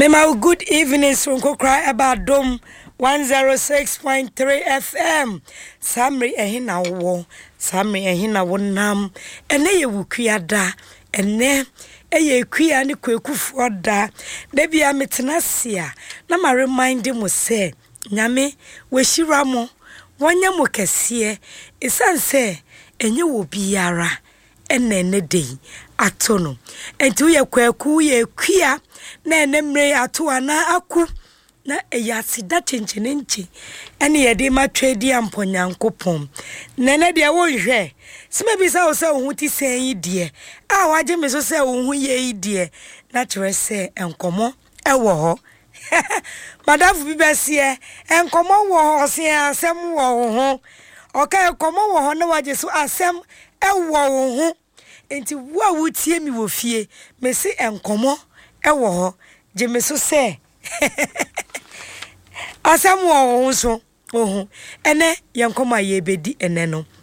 Mema good evening sonko cry about dom 106.3 FM. Samri ehina wo, Samri ehina wonam. Ene ye wukuada, ene eye kuya ni kwekufu da. Debi ametenasia na ma remind mo se nyame weshira mo wonya mo kese isanse enye wo biara ene dei atono enti ye kwaku ye kuya na enemre ato ana aku na eyasida chenchenenche ene ye de matwedi amponyankopom nene de wo hwe sima bi sa wo se wo ti sen yi de a waje me so se wo hu ye yi de na tire se enkomo ewo ho madafu bi besie enkomo wo ho se asem wo ho okay enkomo wo ho na waje so asem ewo ho enti wo wutie mi wo fie me se enkomo ewo ho je me so se asem wo ho so ene yenkomo ye bedi ene no